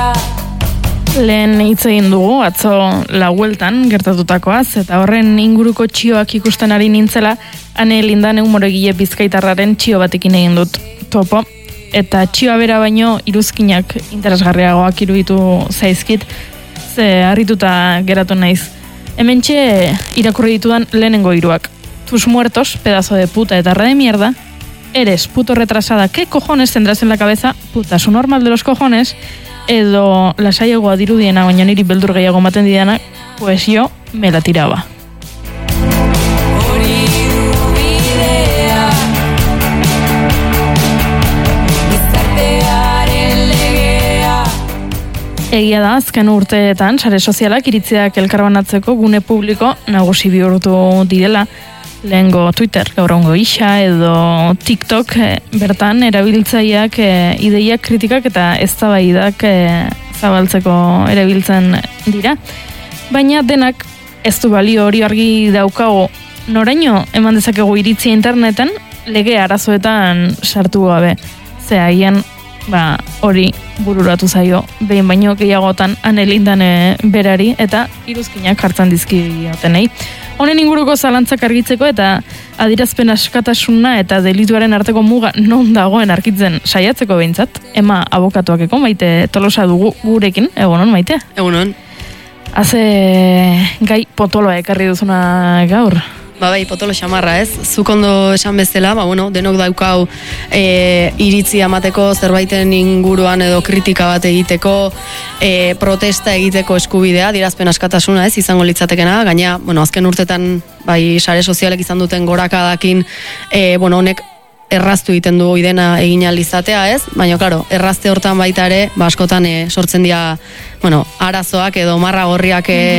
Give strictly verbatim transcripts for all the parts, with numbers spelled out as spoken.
Lehen hitz egin dugu, atzo laueltan gertatutakoaz, eta horren inguruko txioak ikusten ari nintzela, ane lindan eumoregile bizkaitarraren txio batekin egin dut topo. Eta txioa bera baino iruzkinak interesgarriagoak iruditu zaizkit, ze harrituta geratu naiz. Hementxe irakurri ditudan lehenengo hiruak. Tus muertos, pedazo de puta eta de mierda. Eres puto retrasada, ¿qué cojones tendrás en la cabeza? Puta, su normal de los cojones. Edo lasaiagoa dirudiena, baina niri beldur gehiago maten didana, pues yo me la tiraba. Egia da, azken urteetan, sare sozialak iritziak elkarbanatzeko gune publiko nagusi bihurtu direla. Lehengo Twitter, gaur ongo isa, edo TikTok, e, bertan erabiltzaileak e, ideiak, kritikak eta eztabaidak e, zabaltzeko erabiltzen dira. Baina denak ez du balio hori argi daukago noraino eman dezakegu iritzia interneten lege arazoetan sartu gabe. Ze agian ba, hori bururatu zaio behin baino gehiagotan anelindan e, berari eta iruzkinak jartzen dizkiotenei. Honen inguruko zalantzak argitzeko eta adirazpen askatasuna eta delituaren arteko muga non dagoen arkitzen saiatzeko behintzat, ema abokatuakeko Maite Tolosa dugu gurekin, egunon Maite? Egunon. Haze gai potoloa ekarri duzuna gaur? Ba bai, potolo xamarra ez, zuk ondo esan bezala, ba bueno, denok daukau e, iritzi amateko zerbaiten inguruan edo kritika bat egiteko, e, protesta egiteko eskubidea, adirazpen askatasuna ez, izango litzatekena, gaina, bueno, azken urtetan bai sare sozialek izan duten gorakadakin, e, bueno, honek erraztu egiten du idena egin ahal izatea, ez? Baina, claro, errazte hortan baita ere, ba, askotan e, sortzen dira, bueno, arazoak edo marra gorriak e,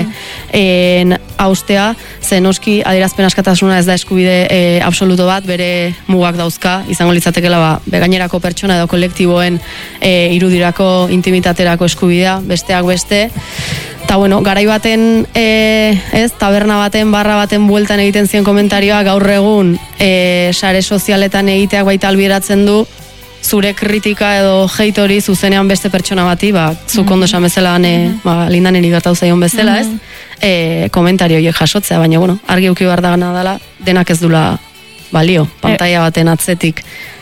en, austea, zen noski adierazpen askatasuna ez da eskubide e, absoluto bat, bere mugak dauzka, izango litzatekela ba, begainerako pertsona edo kolektiboen e, irudirako, intimitaterako eskubidea, besteak beste. Eta, bueno, garai baten, e, ez, taberna baten, barra baten bueltan egiten ziren komentarioa, gaur egun e, sare sozialetan egiteak baita albiratzen du, zure kritika edo hate hori zuzenean beste pertsona bati, ba, zuk ondo esan bezala, mm-hmm. ba, lindan eri gertau zaion bezala, ez, e, komentario horiek jasotzea, baina, bueno, argi uki behar da gana dela, denak ez dula balio, pantalla baten atzetik,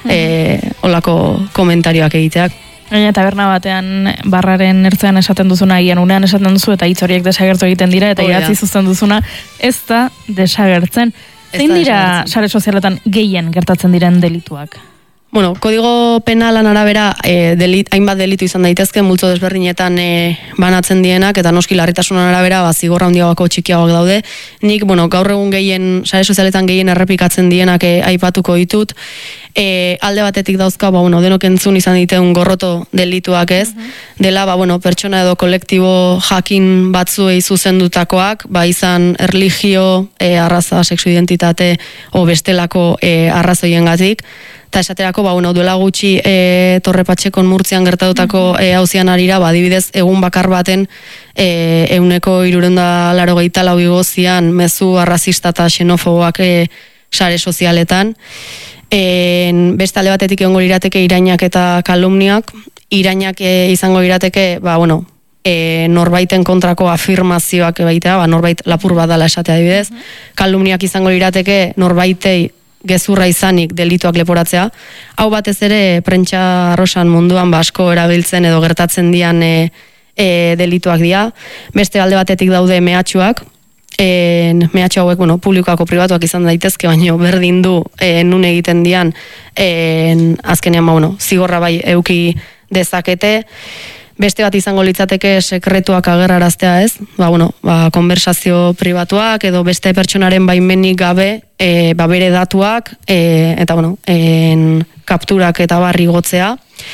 e, olako komentarioak egiteak. Gaina taberna batean barraren ertzean esaten duzuna, gian unean esaten duzu eta hitz horiek desagertu egiten dira, eta idatzi zuzten duzuna, ez da desagertzen. Zein dira sare sozialetan gehien gertatzen diren delituak? Bueno, kodigo penalan arabera e, delit, hainbat delitu izan daitezke, multzo desberdinetan e, banatzen dienak, eta noski larritasunan arabera ba, zigorra handiagoko txikiagoak daude. Nik, bueno, gaur egun gehien, sare sozialetan gehien errepikatzen dienak e, aipatuko ditut. E, alde batetik dauzka, ba, bueno, denok entzun izan diteun gorroto delituak ez, uh-huh. dela, ba, bueno, pertsona edo kolektibo jakin batzuei zuzendutakoak, ba, izan erlijio, e, arraza, sexu identitate, o bestelako e, arrazoiengatik. Eta esaterako, ba, bueno, duela gutxi e, Torrepatxekon Murtzian gertatutako e, auzian arira, ba, adibidez, egun bakar baten e, euneko hirurehun laurogeita lau igozian mezu arrazista eta xenofoboak e, sare sozialetan. E, beste alde batetik egongo lirateke irainak eta kalumniak. Irainak e, izango lirateke, ba, bueno, e, norbaiten kontrako afirmazioak baitea, ba, norbait lapur bat dela esatea adibidez. Kalumniak izango lirateke norbaitei gezurra izanik delituak leporatzea. Hau batez ere prentsa arrosan munduan ba, asko erabiltzen edo gertatzen dian e, e, delituak dira. Beste alde batetik daude mehatxuak. E, mehatxu hauek, bueno, publikoako pribatuak izan daitezke, baina berdin du e, nun egiten dian e, azkenean, ba, bueno, zigorra bai euki dezakete. Beste bat izango litzateke sekretuak agerraraztea ez, ba, bueno, ba, konversazio pribatuak edo beste pertsonaren baimenik gabe e, ba, bere datuak e, eta bueno, en, kapturak eta barri gotzea.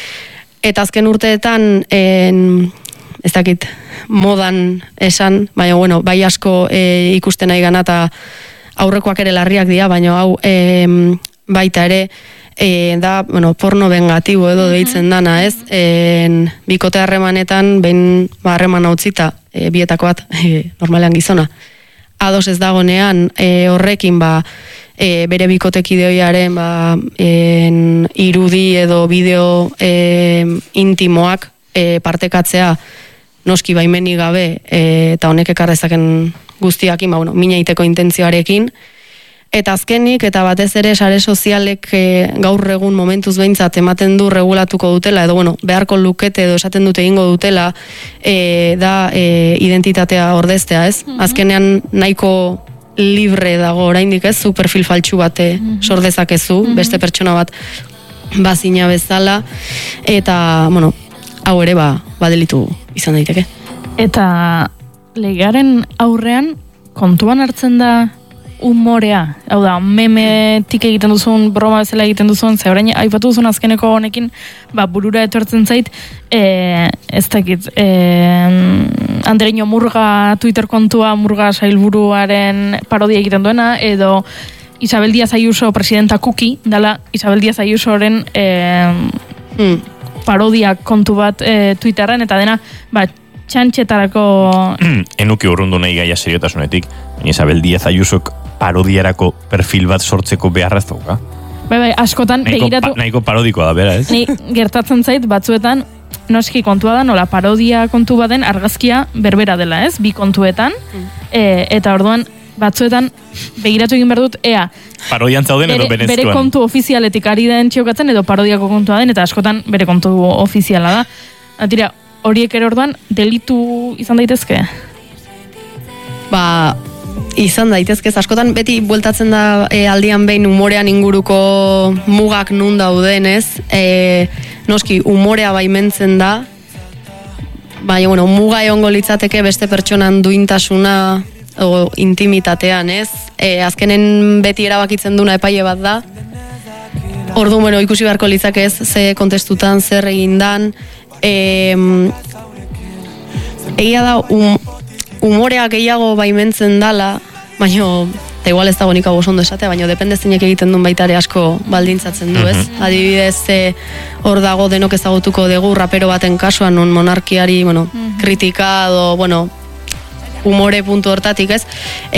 Eta azken urteetan en, ez dakit modan esan, baina bueno, bai asko e, ikusten nahi gana eta aurrekoak ere larriak dira, baina hau e, baita ere E, da, bueno, porno bengatibo edo deitzen dana, ez? E, bikote harremanetan, behin harreman hau utzita, e, bietako bat, e, normalean gizona. Ados ez dagonean, e, horrekin, ba, e, bere bikotekideoiaren, ba, en, irudi edo bideo e, intimoak e, partekatzea noski baimenik gabe e, eta honek ekarrezaken guztiakin, ba, bueno, mina iteko intentzioarekin. Eta azkenik, eta batez ere sare sozialek e, gaur egun momentuz behintzat ematen du regulatuko dutela, edo bueno, beharko lukete edo esaten dute egingo dutela, e, da e, identitatea ordeztea, ez? Mm-hmm. Azkenean nahiko libre dago oraindik, ez? Zu perfil faltsu bate mm-hmm. sordezakezu, mm-hmm. beste pertsona bat bazina bezala, eta, bueno, hau ere ba, badelitu izan daiteke. Eta legearen aurrean kontuan hartzen da humorea, hau da, memetik egiten duzun, broma bezala egiten duzun, ze orain aipatu duzun azkeneko honekin, ba, burura etortzen zait, e, ez dakit, e, Andreño Murga Twitter kontua, Murga sailburuaren parodia egiten duena, edo Isabel Díaz Ayuso presidenta Kuki, dala Isabel Díaz Ayusoren e, hmm. parodia kontu bat e, Twitterren, eta dena, ba, txantxetarako... Enuki urrundu nahi gaia seriotasunetik, Isabel Díaz Ayusok parodiarako perfil bat sortzeko beharraz dauka. Bai, bai, askotan nahiko, begiratu... Pa, nahiko parodikoa da, bera, ez? Ni gertatzen zait, batzuetan, noski kontua da, nola parodia kontu baden argazkia berbera dela, ez? Bi kontuetan, mm. e, eta orduan, batzuetan, begiratu egin behar dut, ea... Parodian zauden edo benezkoan. Bere kontu ofizialetik ari den txiokatzen, edo parodiako kontua den, eta askotan bere kontu ofiziala da. Atira, horiek ere orduan, delitu izan daitezke? Ba... Izan daitezkez, askotan beti bueltatzen da e, aldian behin umorean inguruko mugak nun dauden, ez? E, noski, umorea baimentzen da, baina, bueno, muga egongo litzateke beste pertsonan duintasuna o intimitatean, ez? E, azkenen beti erabakitzen duna epaile bat da. Ordu, bueno, ikusi beharko litzake ez, ze kontestutan, zer egindan. E, egia da, um, umorea gehiago baimentzen dala, baina, eta igual ez dago nik hau oso ondo esatea, baina dependeztinek egiten duen baita ere asko baldintzatzen du, ez? Mm-hmm. Adibidez, hor dago denok ezagutuko dugu rapero baten kasuan, non monarkiari, bueno, mm-hmm. kritikado, bueno, umore puntu hortatik, ez?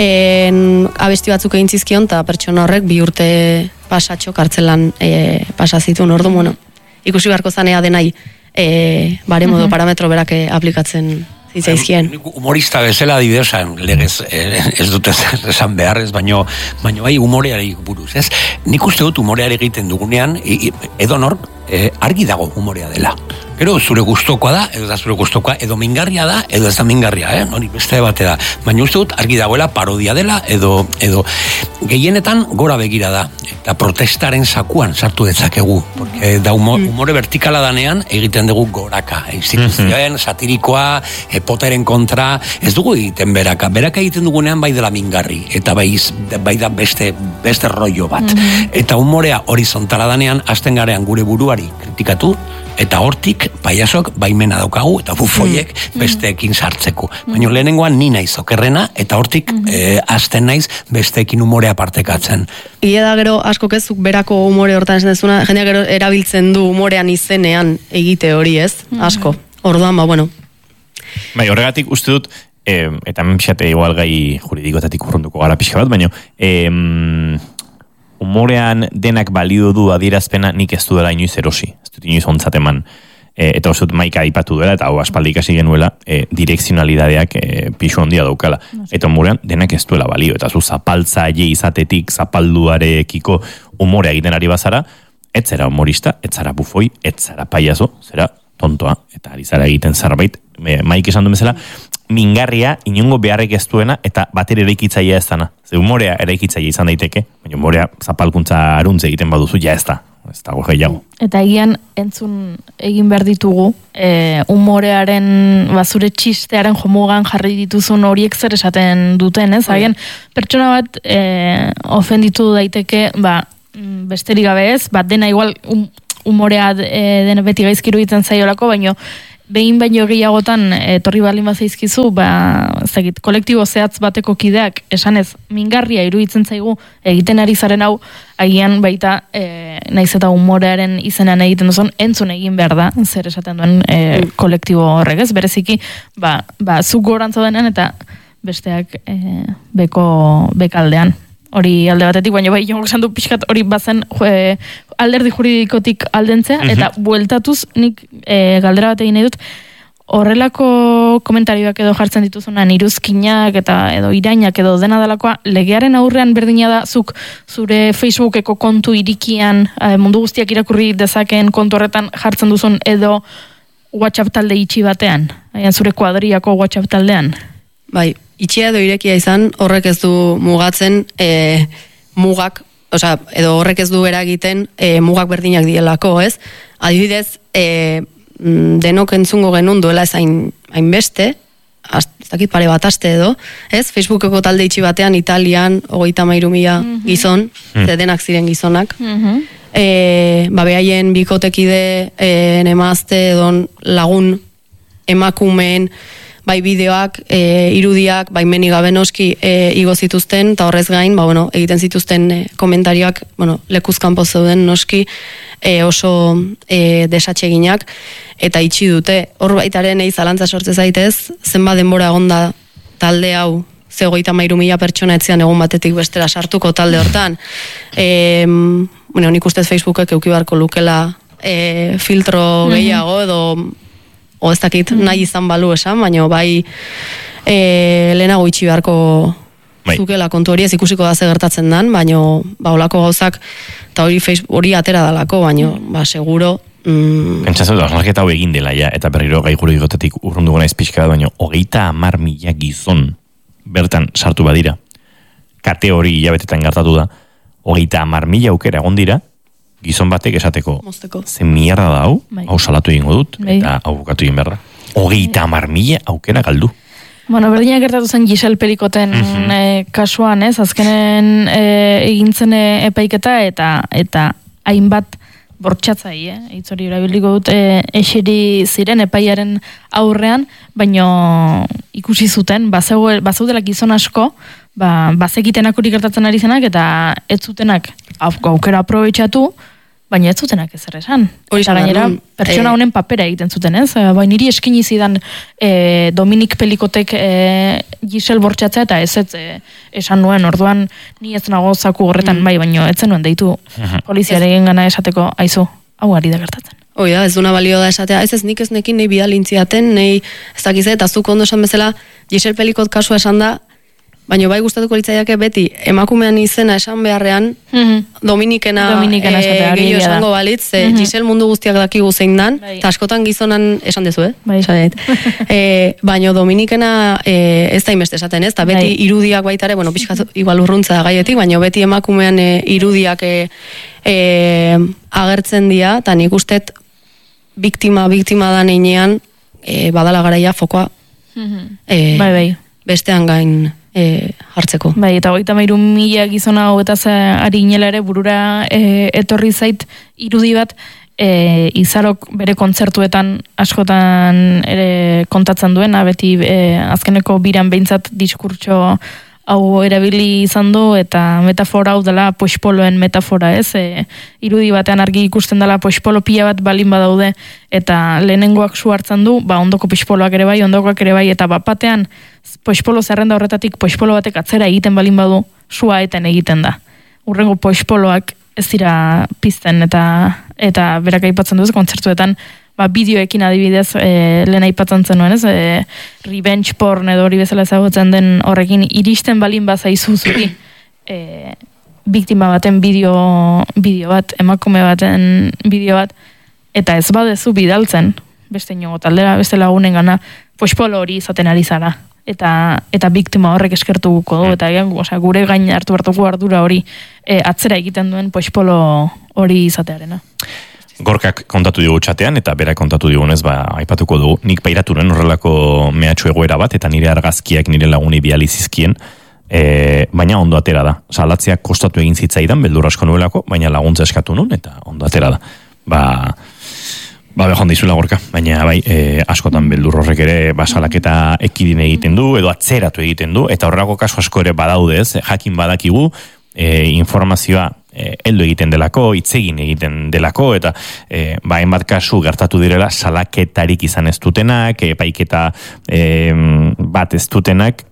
En, abesti batzuk egin zizkion, eta pertsona horrek bi urte pasatxo kartzelan e, pasazitun, ordu, bueno, ikusi beharko zanea denai, e, bare modo mm-hmm. parametro berak aplikatzen zitzaizkien. Humorista bezala adibidezan, legez eh, ez dute esan behar, ez, baino, baino bai humoreari buruz, ez? Nik uste dut humoreari egiten dugunean, edo nor, eh, argi dago humorea dela. Gero zure gustokoa da, edo da zure gustokoa, edo mingarria da, edo ez da mingarria, eh? Hori beste bate da. Baina uste dut argi dagoela parodia dela, edo, edo gehienetan gora begira da. Eta protestaren sakuan sartu dezakegu. Porque da humor, humore vertikala danean egiten dugu goraka. Instituzioen, satirikoa, e, poteren kontra, ez dugu egiten beraka. Beraka egiten dugunean bai dela mingarri. Eta bai, bai da beste, beste rollo bat. Mm-hmm. Eta humorea horizontala danean, hasten garean gure buruari kritikatu, eta hortik paiasok baimena daukagu eta bufoiek mm. besteekin sartzeko. Baina lehenengoan ni naiz okerrena eta hortik mm. eh, hasten naiz besteekin umorea partekatzen. Ie da gero asko kezuk berako umore hortan esan dezuna, jendeak gero erabiltzen du umorean izenean egite hori, ez? Asko. Orduan, ba, bueno. Bai, horregatik uste dut, eh, eta menpixate igual gai juridikotatik urrunduko gara pixka bat, baina eh, umorean denak balio du adierazpena nik ez du dela inoiz erosi. Ez dut inoiz ontzat eman. E, eta oso dut maika aipatu duela, eta hau aspaldi ikasi genuela, e, direkzionalidadeak e, pixu handia daukala. Eta umorean denak ez duela balio. Eta zu zapaltza je izatetik, zapalduarekiko umorea egiten ari bazara, ez zera humorista, ez zara bufoi, ez zara paiazo, zera tontoa, eta ari zara egiten zerbait, e, maik esan duen bezala, mingarria inongo beharrek ez duena eta bater eraikitzailea ez dana. Ze humorea eraikitzailea izan daiteke, baina humorea zapalkuntza aruntze egiten baduzu, ja ez da. Ez dago gehiago. Eta egian entzun egin behar ditugu, e, humorearen, bazure txistearen jomugan jarri dituzun horiek zer esaten duten, ez? Agian, pertsona bat e, ofenditu daiteke, ba, besterik gabe ez, bat dena igual um, humorea e, dena beti gaizkiru egiten zaiolako, baino behin baino gehiagotan etorri balin bazaizkizu, ba, ezagit, kolektibo zehatz bateko kideak esanez mingarria iruditzen zaigu egiten ari zaren hau, agian baita e, naiz eta humorearen izenean egiten duzun, entzun egin behar da, zer esaten duen e, kolektibo horrek, ez? Bereziki, ba, ba zuk gorantza denean eta besteak e, beko bekaldean. hori alde batetik, baina bai, jongo esan du pixkat hori bazen e, alderdi juridikotik aldentzea, Mhm. eta bueltatuz nik e, galdera bat egin nahi dut, horrelako komentarioak edo jartzen dituzunan iruzkinak eta edo irainak edo dena dalakoa, legearen aurrean berdina da zuk zure Facebookeko kontu irikian e, mundu guztiak irakurri dezakeen kontu horretan jartzen duzun edo WhatsApp talde itxi batean, aian zure kuadriako WhatsApp taldean. Bai, itxia edo irekia izan, horrek ez du mugatzen e, mugak, osea, edo horrek ez du eragiten e, mugak berdinak dielako, ez? Adibidez, e, denok entzungo genuen duela ez hain, hainbeste, ez dakit pare bat aste edo, ez? Facebookeko talde itxi batean Italian hogeita hamairu mila Mhm. gizon, Mhm. ze denak ziren gizonak, Mhm. e, ba, behaien bikotekide e, emazte edo lagun emakumeen bai bideoak, e, irudiak, bai meni gabe noski e, igo zituzten, eta horrez gain, ba, bueno, egiten zituzten e, komentarioak, bueno, lekuzkanpo zeuden noski e, oso e, desatseginak, eta itxi dute. Hor baitaren eiz zalantza sortze zaitez, zenba denbora egonda talde hau, ze hogeita hamairu mila pertsona etzian egun batetik bestera sartuko talde hortan. E, bueno, nik ustez Facebookek euki beharko lukela e, filtro gehiago, edo o ez dakit nahi izan balu esan, baina bai e, lehenago itxi beharko Bai. zukela kontu hori, ez ikusiko da ze gertatzen dan, baina ba, olako gauzak, eta hori Facebook, hori atera dalako, baina ba, seguro mm, Pentsatzen dut, osnarketa hau egin dela, ja, eta berriro gai juridikotetik urrundu gona izpixka bat, baina hogeita hamar mila gizon bertan sartu badira. Kate hori hilabetetan gertatu da, hogeita hamar mila aukera egon dira, gizon batek esateko, mozteko. ze mierda da hau, Bai. hau salatu egingo dut, Bai. eta hau bukatu egin berra. Hogeita hamar mila aukera galdu. Bueno, berdinak gertatu zen Giselle Pelikoten Mhm. e, kasuan, ez? Azkenen e, egintzen e, epaiketa eta eta hainbat bortxatzai, eh? Hitz hori erabiliko dut e, eseri ziren epaiaren aurrean, baino ikusi zuten, bazeu- bazeudela gizon asko, ba, bazekitenak hori gertatzen ari zenak, eta ez zutenak au- aukera aprobetxatu, baina ez zutenak ezer esan. Hori Eta esan behar gainera, nuen, pertsona eh, honen papera egiten zuten, ez? Eh, Bai, niri eskini zidan e, Dominik Pelikotek e, Giselle bortxatzea, eta ez ez e, esan nuen, orduan ni ez nago zaku horretan, Mm. bai, baino ez zenuen deitu poliziaren gana esateko, aizu, hau ari da gertatzen. Hoi da, ez duna balio da esatea, ez ez nik ez nekin nahi bidalintziaten, nahi ez dakize, eta zuk ondo esan bezala, Giselle Pelikot kasua esan da, baina bai gustatuko litzaiake beti, emakumean izena esan beharrean, Dominikena, Dominikena esatea, hori gehiago egia da. esango balitz, ze Mhm. Giselle mundu guztiak dakigu zein dan, Bai. eta askotan gizonan esan dezu, eh? Bai. Esan dut. e, baina Dominikena e, ez da inbeste esaten, ez? Eta beti Bai. irudiak baitare, bueno, pixka igual urruntza da gaietik, baina beti emakumean e, irudiak e, e, agertzen dira, eta nik ustet biktima, biktima da neinean, e, badala garaia fokoa e, Bai, bai. bestean gain e, hartzeko. Bai, eta hogeita hamairu mila gizona hau eta ari inela ere burura e, etorri zait irudi bat, e, izarok bere kontzertuetan askotan ere kontatzen duena, beti e, azkeneko biran behintzat diskurtso hau erabili izan du, eta metafora hau dela poxpoloen metafora, ez? E, irudi batean argi ikusten dela poxpolo pila bat balin badaude, eta lehenengoak su hartzen du, ba ondoko poxpoloak ere bai, ondokoak ere bai, eta bat batean poxpolo zerrenda horretatik poxpolo batek atzera egiten balin badu, sua eten egiten da. Urrengo poxpoloak ez dira pizten, eta eta berak aipatzen duz kontzertuetan, ba, bideoekin adibidez, e, lehen aipatzen zenuen, ez? E, revenge porn edo hori bezala ezagutzen den horrekin, iristen balin bazaizu zuri, e, biktima baten bideo, bideo bat, emakume baten bideo bat, eta ez badezu bidaltzen, beste inogo taldera, beste lagunen gana, poxpolo hori izaten ari zara. Eta, eta biktima horrek eskertuko du, eta egan, osea, gure gain hartu hartuko ardura hori e, atzera egiten duen poxpolo hori izatearena. Gorkak kontatu digu txatean, eta berak kontatu digunez, ba, aipatuko dugu. Nik pairaturen horrelako mehatxu egoera bat, eta nire argazkiak nire laguni biali zizkien, e, baina ondo atera da. Salatzeak kostatu egin zitzaidan, beldur asko nuelako, baina laguntza eskatu nun, eta ondo atera da. Ba, ba behon dizula Gorka, baina bai, e, askotan beldur horrek ere, ba, salaketa ekidin egiten du, edo atzeratu egiten du, eta horrelako kasu asko ere badaude, ez, jakin badakigu, e, informazioa e, heldu egiten delako, hitzegin egiten delako, eta e, ba, hainbat kasu gertatu direla salaketarik izan ez dutenak, epaiketa e, bat ez dutenak,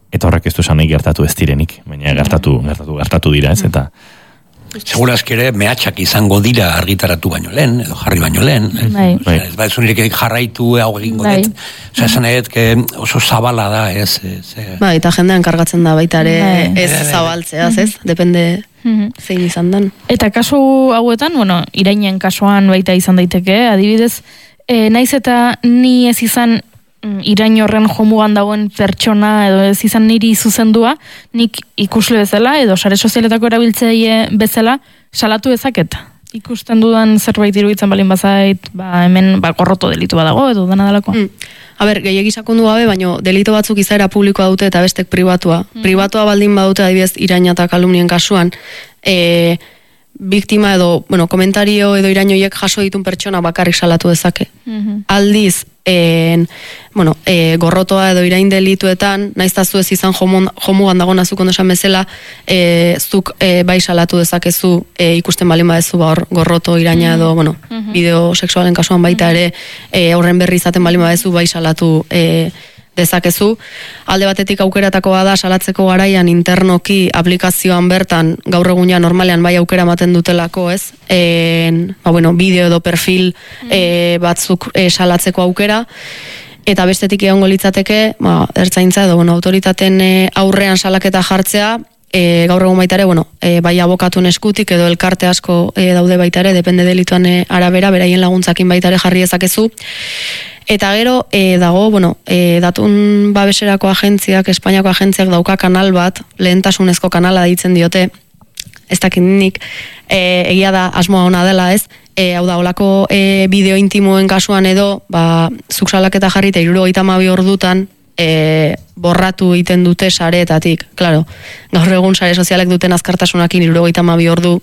eta horrek ez du esan nahi gertatu ez direnik, baina gertatu, gertatu, gertatu dira, ez, eta Segurazki ere, mehatxak izango dira argitaratu baino lehen, edo jarri baino lehen. Bai. Ez ba, ez unirik jarraitu hau egingo Bai. dut. Osa, esan edet, que oso zabala da, ez? ez eh. Ba, eta jendean kargatzen da baita ere Bai. ez zabaltzeaz, ez? Depende Mhm. zein izan den. Eta kasu hauetan, bueno, irainen kasuan baita izan daiteke, adibidez, e, naiz eta ni ez izan mm, irain horren jomugan dagoen pertsona edo ez izan niri zuzendua, nik ikusle bezala edo sare sozialetako erabiltzaile bezala salatu dezaket. Ikusten dudan zerbait iruditzen balin bazait, ba, hemen ba, gorroto delitu badago edo dana dalako. Mm. A ber, gehiegi sakondu gabe, baino delito batzuk izaera publikoa dute eta bestek pribatua. Mm. Pribatua baldin badute adibidez iraina eta kalumnien kasuan, e, biktima edo, bueno, komentario edo irainoiek jaso ditun pertsona bakarrik salatu dezake. Mhm. Aldiz, en, bueno, e, gorrotoa edo irain delituetan, naiztazu ez izan jomon, jomugan dago nazuk ondo esan bezala, e, zuk e, bai salatu dezakezu e, ikusten balin badezu ba, hor, gorroto, iraina edo, bueno, bideo sexualen kasuan baita ere, e, horren berri izaten balin badezu bai salatu e, dezakezu. Alde batetik aukeratakoa da salatzeko garaian internoki aplikazioan bertan gaur egunean normalean bai aukera ematen dutelako, ez? En, ba, bueno, bideo edo perfil e, batzuk e, salatzeko aukera. Eta bestetik egongo litzateke, ba, ertzaintza edo bueno, autoritaten e, aurrean salaketa jartzea, e, gaur egun baita ere, bueno, e, bai abokatun eskutik edo elkarte asko e, daude baita ere, depende delituan e, arabera, beraien laguntzakin baita ere jarri dezakezu. Eta gero, e, dago, bueno, e, datun babeserako agentziak, Espainiako agentziak dauka kanal bat, lehentasunezko kanala deitzen diote, ez dakit nik, e, egia da asmoa ona dela, ez? E, hau da, olako e, bideo intimoen kasuan edo, ba, zuk salaketa jarri eta hirurogeita hamabi ordutan, e, borratu egiten dute sareetatik. Claro, gaur egun sare sozialek duten azkartasunakin hirurogeita hamabi ordu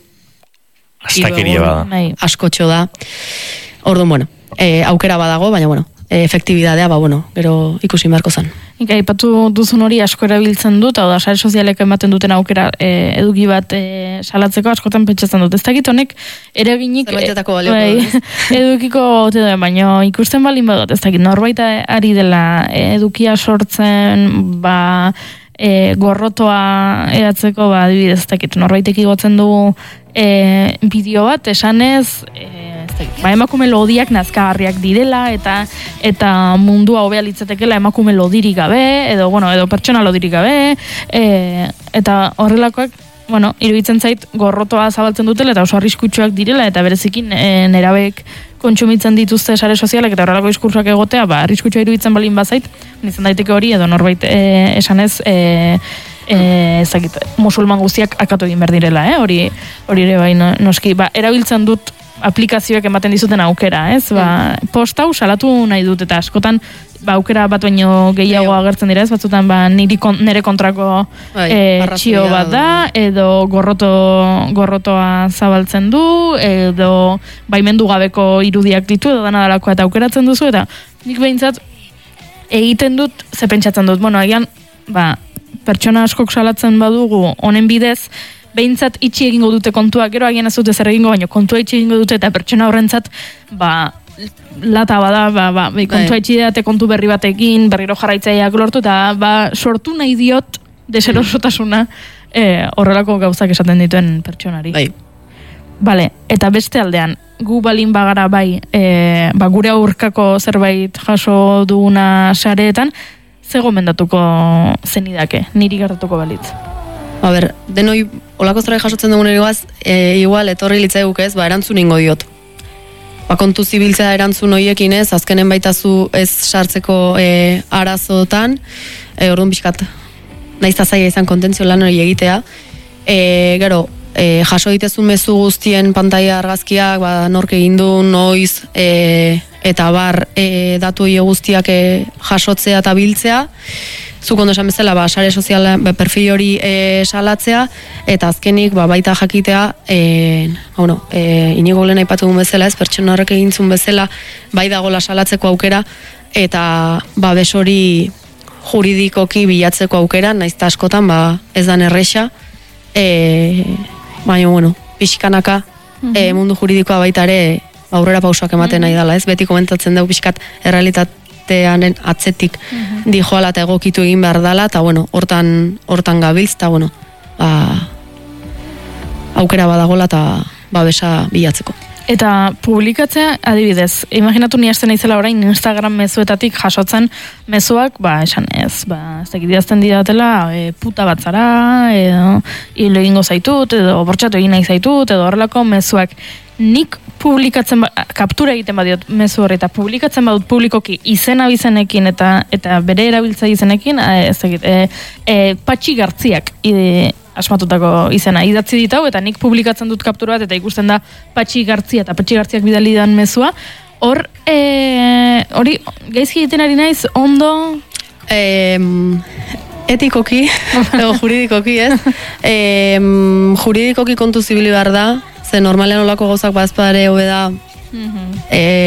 astakeria bada. Bai. askotxo da. Orduan, bueno, e, aukera badago, baina, bueno, e, efektibidadea, ba, bueno, gero ikusi beharko zen. Nik aipatu duzun hori asko erabiltzen dut, hau da, sare sozialek ematen duten aukera e, eduki bat e, salatzeko askotan pentsatzen dut. Ez dakit honek eraginik Zerbaitetako balioko bai, du, edukiko ote duen, baina ikusten balin badut, ez dakit norbait ari dela e, edukia sortzen, ba, e, gorrotoa edatzeko, ba, adibidez, ez dakit, norbaitek igotzen du e, bideo bat, esanez, e, ba, emakume lodiak nazkagarriak direla eta eta mundua hobea litzatekeela emakume lodirik gabe edo bueno, edo pertsona lodirik gabe e, eta horrelakoak bueno, iruditzen zait gorrotoa zabaltzen dutela eta oso arriskutsuak direla eta berezikin e, nerabek kontsumitzen dituzte sare sozialak eta horrelako diskursoak egotea, ba arriskutsua iruditzen balin bazait, izan daiteke hori edo norbait e, esanez e, eh ezagik musulman guztiak akatu egin ber direla, eh? Hori hori ere bai noski, ba erabiltzen dut aplikazioak ematen dizuten aukera, ez? Ba, post hau salatu nahi dut eta askotan ba aukera bat baino gehiago agertzen dira, ez? Batzutan ba niri kon, nere kontrako Bai, eh arrazoia txio bat da edo gorroto gorrotoa zabaltzen du edo baimendu gabeko irudiak ditu edo dana dalakoa eta aukeratzen duzu eta nik behintzat egiten dut ze pentsatzen dut. Bueno, agian ba pertsona askok salatzen badugu honen bidez behintzat itxi egingo dute kontua, gero agian ez dute zer egingo, baina kontua itxi egingo dute eta pertsona horrentzat ba lata bada, ba, ba, ba kontua itxi date kontu berri batekin, berriro jarraitzaileak lortu eta ba sortu nahi diot deserosotasuna eh, horrelako gauzak esaten dituen pertsonari. Bai. Bale, eta beste aldean, gu balin bagara bai, e, ba, gure aurkako zerbait jaso duguna sareetan, ze gomendatuko zenidake, niri gertatuko balitz? A ber, denoi olako zerbait jasotzen dugun egoaz, e, igual etorri litzaiguk ez, ba, erantzun ingo diot. Ba, kontu zibiltzea erantzun hoiekin ez, azkenen baitazu ez sartzeko e, arazotan, e, orduan pixkat, naiz zaila izan kontentzio lan hori egitea, e, gero, e, jaso ditezu mezu guztien pantaila argazkiak, ba, nork egin du, noiz, e, eta bar, e, datu hile guztiak e, jasotzea eta biltzea, zuk ondo esan bezala, ba, sare soziala, ba, perfil hori e, salatzea, eta azkenik, ba, baita jakitea, e, bueno, e, inigo lehen aipatu duen bezala, ez, pertsona horrek egintzun bezala, bai dagola salatzeko aukera, eta, ba, bes hori juridikoki bilatzeko aukera, naizta askotan, ba, ez dan erresa, e, baina, bueno, pixkanaka, mm-hmm. e, mundu juridikoa baita ere, aurrera pausoak ematen nahi dela, ez? Beti komentatzen dugu pixkat errealitat, bestearen atzetik mm-hmm. dijoala eta egokitu egin behar dela, eta bueno, hortan, hortan gabiltz, eta bueno, ba, aukera badagola eta babesa bilatzeko. Eta publikatzea, adibidez, imaginatu ni hasten naizela orain Instagram mezuetatik jasotzen mezuak, ba, esan ez, ba, ez dakit idazten didatela, e, puta bat zara, edo hilo egingo zaitut, edo bortxatu egin nahi zaitut, edo horrelako mezuak. Nik publikatzen, ba, kaptura egiten badiot mezu horri, eta publikatzen badut publikoki izena bizenekin eta eta bere erabiltza izenekin, e, ez dakit, e, e, patxi gartziak, ide, asmatutako izena idatzi ditau, eta nik publikatzen dut kaptura bat, eta ikusten da patxi gartzia, eta patxi gartziak bidali dan mezua, hor, e, hori, gaizki egiten ari naiz, ondo... E, etikoki, edo juridikoki, ez? E, juridikoki kontu zibili behar da, ze normalean olako gauzak bazpadare hobe da, mm-hmm.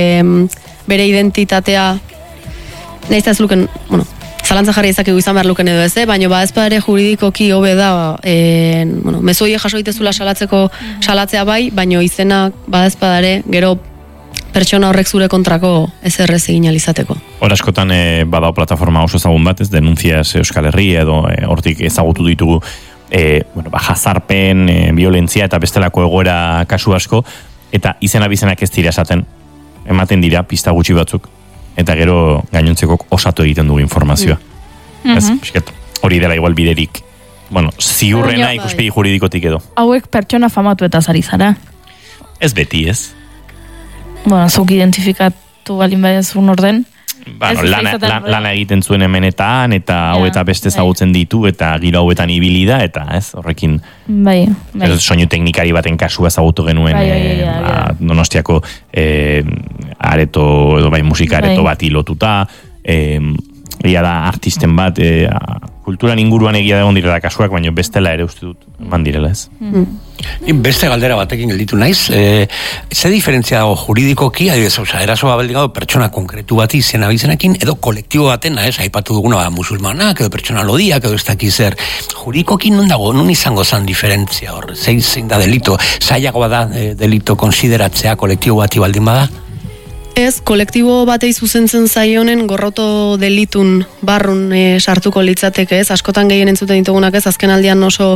e, bere identitatea, nahiz ez luken, bueno, zalantza jarri ezakegu izan behar luken edo ez, eh? Baina ba ez ere juridikoki hobe da, e, bueno, mezuie jaso ditezula salatzeko salatzea bai, baina izena ba ez ere gero pertsona horrek zure kontrako ezerrez egin alizateko. Hor askotan e, badao plataforma oso ezagun bat, ez Denuncias Euskal Herri edo e, hortik ezagutu ditugu e, bueno, ba, jazarpen, e, violentzia eta bestelako egoera kasu asko, eta izena bizenak ez dira esaten, ematen dira pista gutxi batzuk, eta gero gainontzeko osatu egiten dugu informazioa. Mm. Ez, pisket, hori dela igual biderik, bueno, ziurrena ikuspegi juridikotik edo. Hauek pertsona famatu eta zari zara. Ez beti, ez? Bueno, zuk identifikatu balin badezun orden. Bueno, lana, lan, lana egiten zuen hemenetan, eta hau eta beste ezagutzen ditu, eta giro hauetan ibili da, eta ez, horrekin bai, bai. soinu teknikari baten kasua ezagutu genuen bai, bai, bai, bai, bai. E, Donostiako e, areto, edo bai musika areto bai. Bati lotuta, e, egia da artisten bat, e, kulturan inguruan egia da egon direla kasuak, baina bestela ere uste dut eman direla ez. Mm. Beste galdera batekin gelditu naiz, e, ze diferentzia dago juridikoki, adibidez, oza, eraso babeldigado pertsona konkretu bati izena bizenekin, edo kolektibo baten, ez, aipatu duguna, ba, musulmanak, edo pertsona lodiak, edo ez dakiz zer, juridikoki non dago, non izango zan diferentzia hor, zein, zein da delito, zailago bada e, delito konsideratzea kolektibo bati baldin bada? Ez, kolektibo batei zuzentzen zaionen gorroto delitun barrun e, sartuko litzateke, ez, askotan gehien entzuten ditugunak ez, azken aldian oso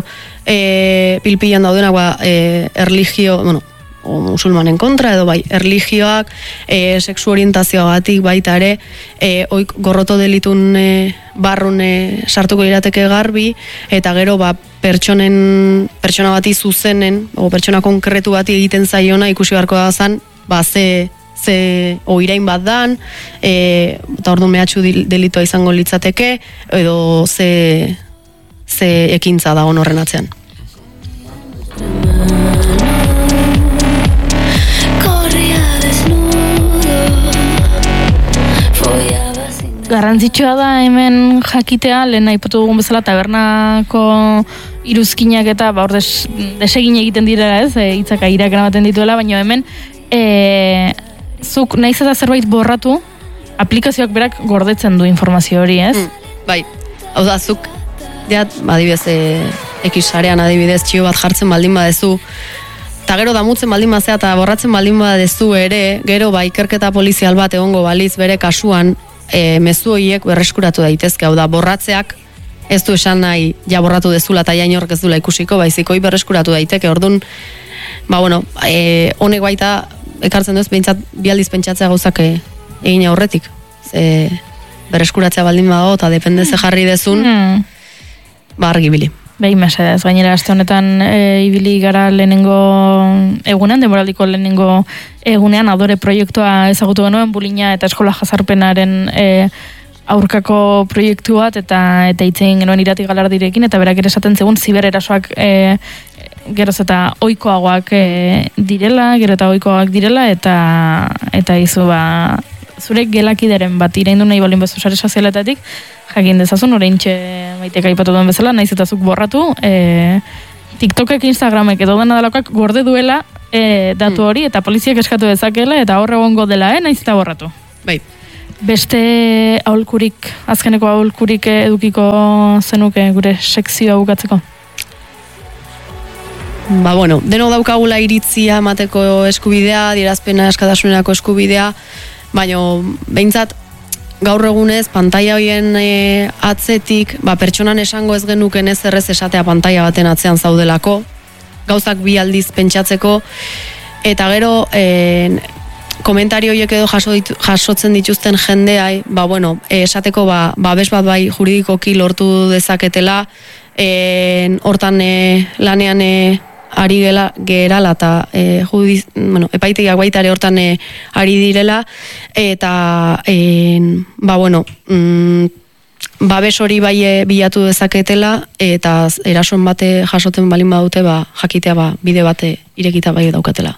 e, pilpilan daudenak, ba, e, erligio, bueno, o musulmanen kontra, edo bai, erligioak, e, sexu orientazioagatik baita ere, e, oik gorroto delitun e, barrun e, sartuko lirateke garbi, eta gero, ba, pertsonen, pertsona bati zuzenen, o pertsona konkretu bati egiten zaiona, ikusi beharko da zan, ba, ze, ze oirain bat dan, e, eta ordu mehatxu delitoa izango litzateke, edo ze, ze ekintza dago horren atzean. Garrantzitsua da hemen jakitea, lehen aipatu dugun bezala tabernako iruzkinak eta ba, hor des, desegin egiten direla ez, e, hitzak airak eramaten dituela, baina hemen e, zuk nahiz eta zerbait borratu, aplikazioak berak gordetzen du informazio hori, ez? Mm, bai, hau da, zuk, diat, adibidez, e, ekisarean adibidez, txio bat jartzen baldin badezu, eta gero damutzen baldin bazea eta borratzen baldin badezu ere, gero ba, ikerketa polizial bat egongo baliz bere kasuan, e, mezu horiek berreskuratu daitezke, hau da, borratzeak, ez du esan nahi, ja borratu dezula eta ja inork ez dula ikusiko, baizikoi berreskuratu daiteke, orduan, ba, bueno, e, honek baita, ekartzen duz, behintzat bialdiz pentsatzea gauzak egin aurretik. Ze bereskuratzea baldin badago, eta depende ze jarri dezun, mm. ba argi bili. Behin mesedez, gainera aste honetan e, ibili gara lehenengo egunean, demoraldiko lehenengo egunean, adore proiektua ezagutu genuen, bulina eta eskola jazarpenaren e, aurkako proiektu bat, eta eta itzen genuen irati galardirekin, eta berak ere esaten zegoen zibererasoak e, geroz eta ohikoagoak e, direla, gero eta ohikoagoak direla, eta eta izu ba, zure gelakideren bat iraindu nahi bolin bezu sare sozialetatik, jakin dezazun, oraintxe Maitek aipatu duen bezala, naiz eta zuk borratu, e, TikTokek, Instagramek edo dena delakoak gorde duela e, datu hori, eta poliziak eskatu dezakela, eta horre egongo dela, eh, naiz eta borratu. Bai. Beste aholkurik, azkeneko aholkurik edukiko zenuke gure sekzioa bukatzeko? Ba, bueno, deno daukagula iritzia emateko eskubidea, adierazpena eskatasunerako eskubidea, baina behintzat gaur egunez, pantaila hoien e, atzetik, ba, pertsonan esango ez genuken ez errez esatea pantaila baten atzean zaudelako, gauzak bi aldiz pentsatzeko, eta gero, e, komentario horiek edo jaso ditu, jasotzen dituzten jendeai, ba, bueno, e, esateko, ba, babes bat bai juridikoki lortu dezaketela, e, hortan e, lanean e, ari gela, gerala eta e, judiz, bueno, epaitegiak baita ere hortan e, ari direla, eta e, ba, bueno, mm, babes hori bai e, bilatu dezaketela, eta erason bate jasoten balin badute, ba, jakitea ba, bide bate irekita bai daukatela.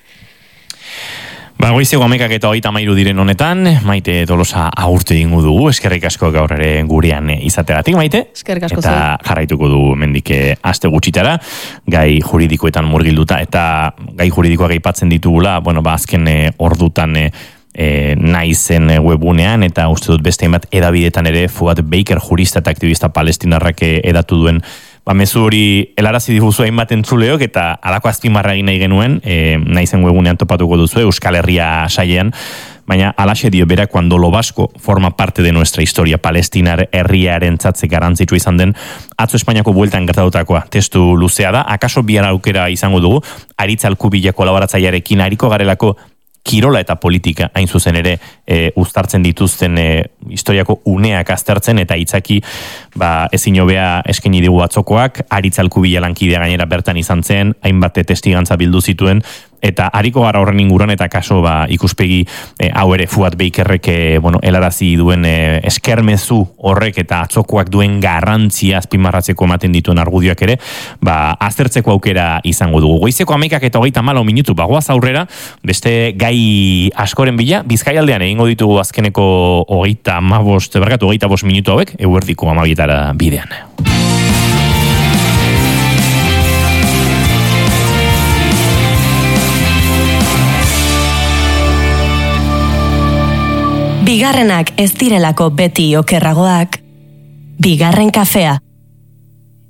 Ba, goizeko amekak eta hogeita mairu diren honetan, Maite Tolosa agurtu egingo dugu, eskerrik asko gaur ere gurean izateagatik, Maite. Eskerrik asko. Eta jarraituko du mendike aste gutxitara, gai juridikoetan murgilduta, eta gai juridikoak aipatzen ditugula, bueno, ba, azken e, ordutan e, e, naizen webunean, eta uste dut beste hainbat edabidetan ere, Fuad Baker, jurista eta aktivista palestinarrak edatu duen, ba, mezu hori helarazi diguzu hainbat entzuleok, eta alako azpimarra egin nahi genuen, e, naizen webunean topatuko duzu, Euskal Herria sailean, baina alaxe dio berak, cuando lo vasco forma parte de nuestra historia, palestinar herriaren tzatze garantzitsu izan den, atzo Espainiako bueltan gertatutakoa, testu luzea da, akaso bihar aukera izango dugu, Aritz Alkubila kolaboratzailearekin ariko garelako kirola eta politika hain zuzen ere e, uztartzen dituzten e, historiako uneak aztertzen, eta itzaki ba, ezin hobea eskaini digu atzokoak, Aritz Alkubila lankidea gainera bertan izan zen, hainbat testigantza bildu zituen, eta hariko gara horren inguruan, eta kaso ba, ikuspegi e, hau ere Fuad Bakerrek e, bueno, helarazi duen e, eskermezu horrek eta atzokoak duen garrantzia azpimarratzeko ematen dituen argudioak ere, ba, aztertzeko aukera izango dugu. Goizeko amaikak eta hogeita malo minutu bagoaz aurrera, beste gai askoren bila, Bizkaialdean egingo ditugu azkeneko hogeita amabost, bergatu hogeita bost minutu hauek, eguerdiko amabietara bidean. Bigarrenak ez direlako beti okerragoak, bigarren kafea.